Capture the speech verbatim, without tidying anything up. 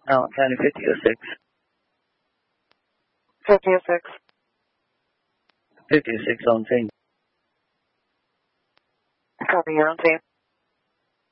Allen County fifty oh six. fifty oh six. fifty oh six on scene. Copy, you're on scene.